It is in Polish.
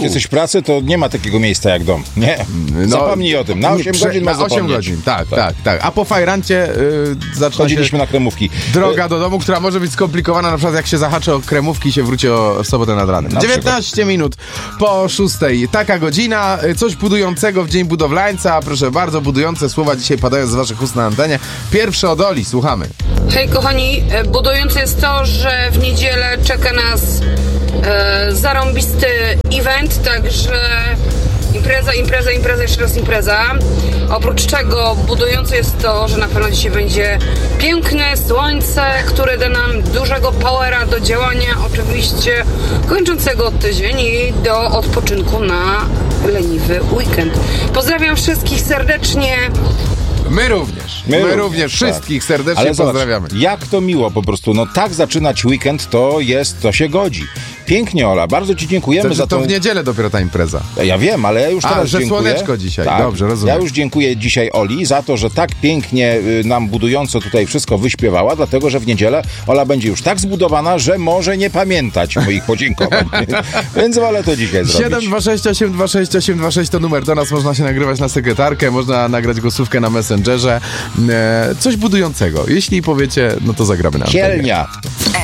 jesteś w pracy, to nie ma takiego miejsca jak dom. Nie. Zapomnij o tym. Na 8 godzin masz zapomnieć. 8 godzin, tak. A po fajrancie zaczyna Chodziliśmy na kremówki. Droga do domu, która może być skomplikowana, na przykład jak się zahaczy o kremówki i się wróci w sobotę nad ranem. 19 minut po 6. Taka godzina. Coś budującego w Dzień Budowlańca. Proszę bardzo, budujące słowa dzisiaj padają z waszych ust na antenie. Pierwsze od Oli, słuchamy. Hej kochani, budujące jest to, że w niedzielę czeka nas zarąbisty event, także impreza, jeszcze raz impreza. Oprócz czego budujące jest to, że na pewno dzisiaj będzie piękne słońce, które da nam dużego powera do działania, oczywiście kończącego tydzień i do odpoczynku na leniwy weekend. Pozdrawiam wszystkich serdecznie. My również wszystkich serdecznie ale zobacz, pozdrawiamy. Jak to miło po prostu. No tak zaczynać weekend to się godzi. Pięknie, Ola, bardzo ci dziękujemy za to w niedzielę dopiero ta impreza. Ja wiem, ale ja już teraz że dziękuję. słoneczko dzisiaj, tak, dobrze, rozumiem. Ja już dziękuję dzisiaj Oli za to, że tak pięknie nam budująco tutaj wszystko wyśpiewała, dlatego, że w niedzielę Ola będzie już tak zbudowana, że może nie pamiętać moich podziękowań. Więc wolę to dzisiaj zrobić. 726826826 to numer, do nas można się nagrywać na sekretarkę, można nagrać głosówkę na Messengerze. Coś budującego. Jeśli powiecie, no to zagramy na antenie. Kielnia.